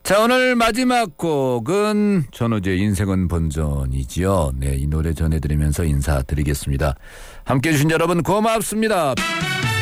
자, 오늘 마지막 곡은 전호재의 인생은 본전이지요. 네, 이 노래 전해드리면서 인사드리겠습니다. 함께해 주신 여러분 고맙습니다.